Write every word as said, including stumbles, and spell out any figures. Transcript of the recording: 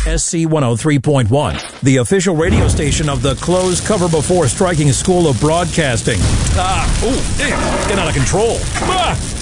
S C one oh three point one, the official radio station of the Close Cover Before Striking School of Broadcasting. Ah, ooh, get out of control. Ah!